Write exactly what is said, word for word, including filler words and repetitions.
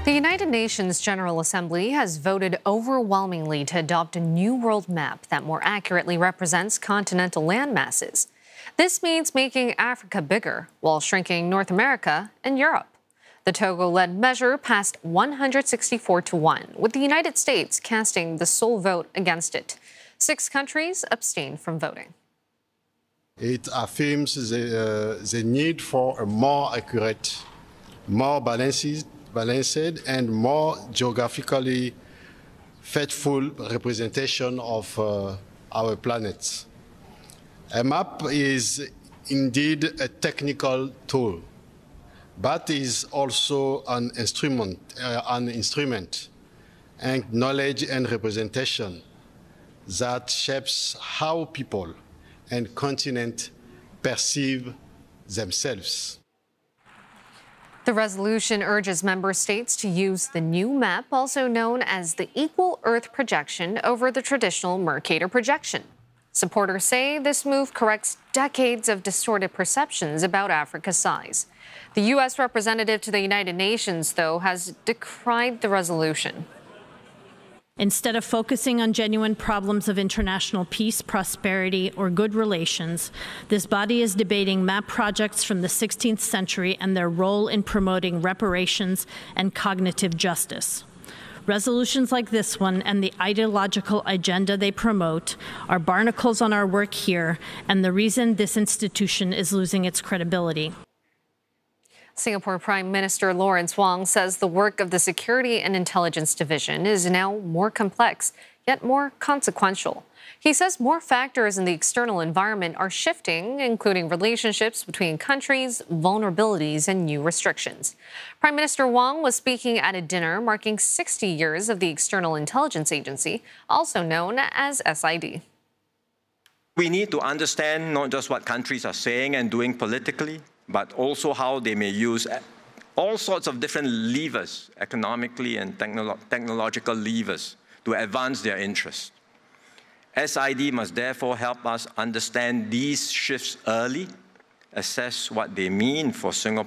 The United Nations General Assembly has voted overwhelmingly to adopt a new world map that more accurately represents continental land masses. This means making Africa bigger while shrinking North America and Europe. The Togo-led measure passed one hundred sixty-four to one, with the United States casting the sole vote against it. Six countries abstained from voting. It affirms the, uh, the need for a more accurate, more balanced, balanced and more geographically faithful representation of uh, our planet. A map is indeed a technical tool, but is also an instrument, uh, an instrument and knowledge and representation that shapes how people and continents perceive themselves. The resolution urges member states to use the new map, also known as the Equal Earth Projection, over the traditional Mercator projection. Supporters say this move corrects decades of distorted perceptions about Africa's size. The U S representative to the United Nations, though, has decried the resolution. Instead of focusing on genuine problems of international peace, prosperity, or good relations, this body is debating map projects from the sixteenth century and their role in promoting reparations and cognitive justice. Resolutions like this one and the ideological agenda they promote are barnacles on our work here and the reason this institution is losing its credibility. Singapore Prime Minister Lawrence Wong says the work of the Security and Intelligence Division is now more complex, yet more consequential. He says more factors in the external environment are shifting, including relationships between countries, vulnerabilities, and new restrictions. Prime Minister Wong was speaking at a dinner marking sixty years of the External Intelligence Agency, also known as S I D. We need to understand not just what countries are saying and doing politically, but also how they may use all sorts of different levers, economically and technolo- technological levers, to advance their interests. S I D must therefore help us understand these shifts early, assess what they mean for Singapore